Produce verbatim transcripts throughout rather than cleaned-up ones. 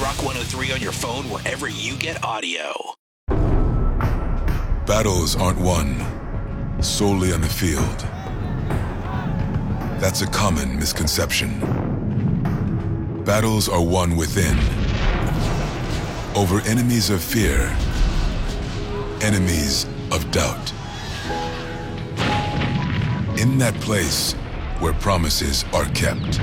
Z-Rock one oh three on your phone wherever you get audio. Battles aren't won solely on the field. That's a common misconception. Battles are won within, over enemies of fear, enemies of doubt. In that place where promises are kept.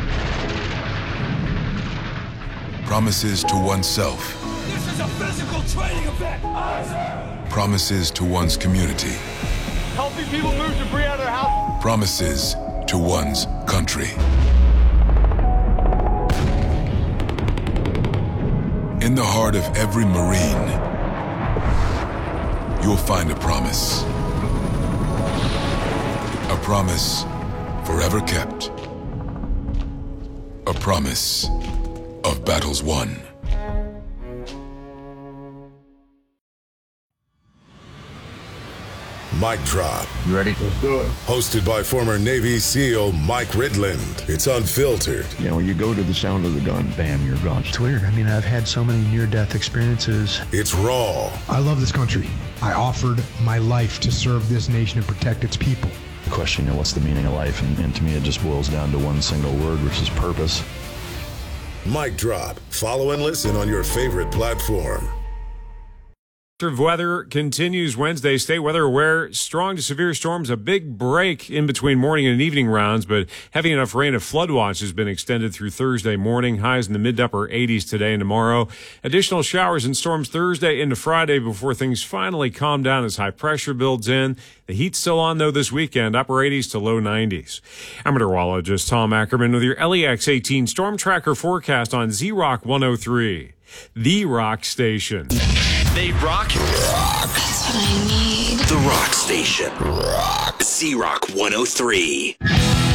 Promises to oneself. This is a physical training event! Promises to one's community. Helping people move debris out of their house. Promises to one's country. In the heart of every Marine, you'll find a promise. A promise forever kept. A promise of battles won. Mic Drop. You ready? Let's do it. Hosted by former Navy SEAL Mike Ridland. It's unfiltered. You know, you go to the sound of the gun, bam, you're gone. It's weird. I mean, I've had so many near-death experiences. It's raw. I love this country. I offered my life to serve this nation and protect its people. The question, you know, what's the meaning of life? And, and to me, it just boils down to one single word, which is purpose. Mic Drop. Follow and listen on your favorite platform. Weather continues Wednesday. Stay weather aware. Strong to severe storms, a big break in between morning and evening rounds, but heavy enough rain, a flood watch has been extended through Thursday morning. Highs in the mid to upper eighties today and tomorrow. Additional showers and storms Thursday into Friday before things finally calm down as high pressure builds in. The heat's still on, though, this weekend, upper eighties to low nineties. I'm meteorologist Tom Ackerman with your L E X eighteen Storm Tracker forecast on Z-Rock one oh three, the rock station. They rock. Rock. That's what I need. The Rock Station. Rock. Z-Rock one oh three.